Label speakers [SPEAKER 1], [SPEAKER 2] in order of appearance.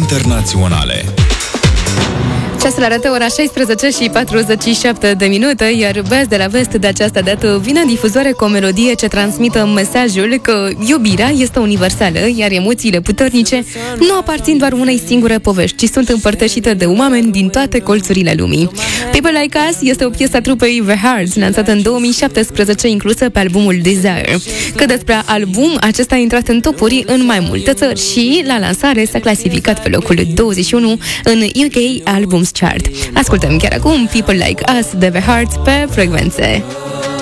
[SPEAKER 1] internaționale.
[SPEAKER 2] Ceasul arată ora 16 și 47 de minute, iar Best de la Vest de această dată vine în difuzoare cu o melodie ce transmită mesajul că iubirea este universală, iar emoțiile puternice nu aparțin doar unei singure povești, ci sunt împărtășite de oameni din toate colțurile lumii. People Like Us este o piesă a trupei The Hearts, lansată în 2017, inclusă pe albumul Desire. Cât despre album, acesta a intrat în topuri în mai multe țări și, la lansare, s-a clasificat pe locul 21 în UK Albums Chart. Ascultăm chiar acum People Like Us de The Hearts pe Frecvențe.